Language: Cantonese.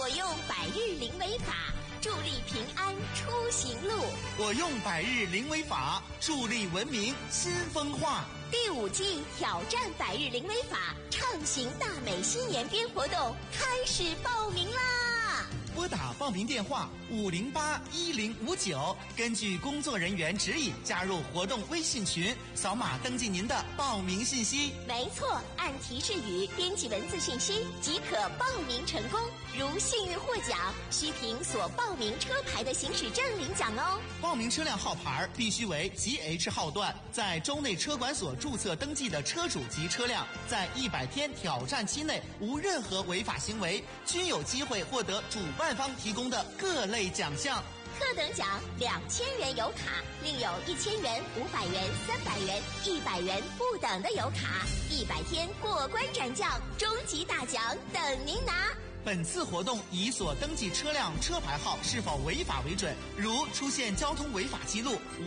我用百日零违法，助力平安出行路。 我用百日零违法，助力文明新风化。 第5季挑战百日零违法，畅行大美新年编活动开始报名啦！ 拨打报名电话5081059，根据工作人员指引加入活动微信群，扫码登记您的报名信息。 没错，按提示语编辑文字信息即可报名成功。如幸运获奖，需凭所报名车牌的行驶证领奖哦。 报名车辆号牌必须为 GH 号段，在州内车管所注册登记的车主及车辆，在100天挑战期内无任何违法行为，均有机会获得主办方提供的各类奖项。 特等奖2000元油卡，另有1000元、500元、300元、100元不等的油卡，100天过关斩将，终极大奖等您拿。 本次活动以所登记车辆车牌号是否违法为准，如出现交通违法记录